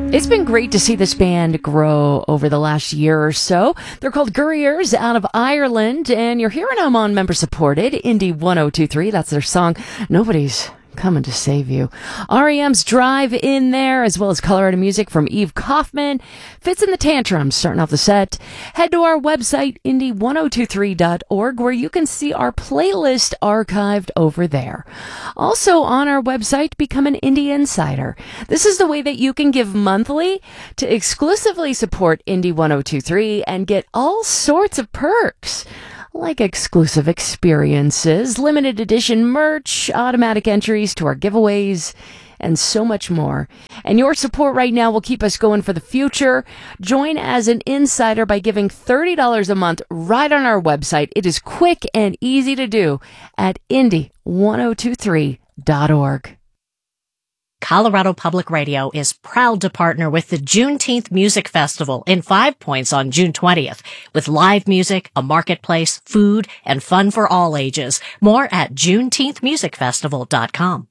It's been great to see this band grow over the last year or so. They're called Gurriers out of Ireland, and you're hearing them on member-supported Indie 1023. That's their song, Nobody's Coming to Save You. REM's Drive in there, as well as Colorado music from Eve Kaufman. Fits in the Tantrums, starting off the set. Head to our website, indie1023.org, where you can see our playlist archived over there. Also on our website, become an Indie Insider. This is the way that you can give monthly to exclusively support Indie 1023 and get all sorts of perks, like exclusive experiences, limited edition merch, automatic entries to our giveaways, and so much more. And your support right now will keep us going for the future. Join as an insider by giving $30 a month right on our website. It is quick and easy to do at indie1023.org. Colorado Public Radio is proud to partner with the Juneteenth Music Festival in 5 Points on June 20th with live music, a marketplace, food, and fun for all ages. More at juneteenthmusicfestival.com.